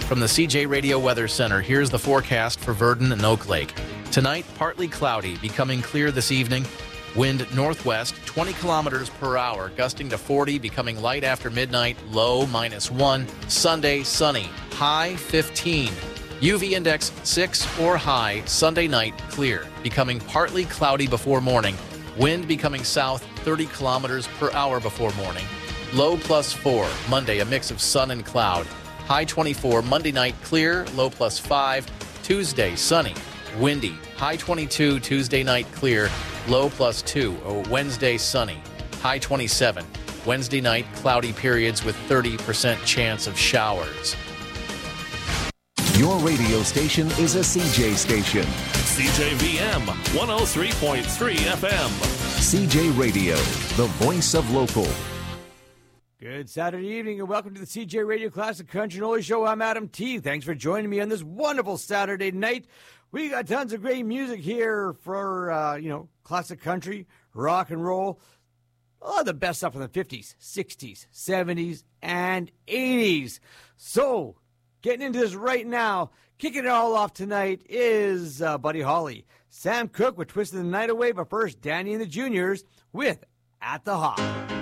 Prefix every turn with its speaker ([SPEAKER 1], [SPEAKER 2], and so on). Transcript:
[SPEAKER 1] From the CJ Radio Weather Center, here's the forecast for Verdon and Oak Lake. Tonight, partly cloudy, becoming clear this evening. Wind northwest, 20 kilometers per hour, gusting to 40, becoming light after midnight, low -1. Sunday, sunny, high 15. UV index 6 or high. Sunday night, clear, becoming partly cloudy before morning. Wind becoming south, 30 kilometers per hour before morning. Low +4. Monday, a mix of sun and cloud. High 24. Monday night, clear, low +5. Tuesday, sunny, windy. High 22. Tuesday night, clear, low +2. Wednesday, sunny. High 27. Wednesday night, cloudy periods with 30% chance of showers.
[SPEAKER 2] Your radio station is a CJ station.
[SPEAKER 3] CJVM 103.3 FM.
[SPEAKER 2] CJ Radio, the voice of local.
[SPEAKER 4] Good Saturday evening and welcome to the CJ Radio Classic Country and Oldies Show. I'm Adam T. Thanks for joining me on this wonderful Saturday night. We got tons of great music here for, classic country, rock and roll. All the best stuff from the 50s, 60s, 70s, and 80s. So, getting into this right now, kicking it all off tonight is Buddy Holly. Sam Cooke with Twisting the Night Away, but first, Danny and the Juniors with At the Hop.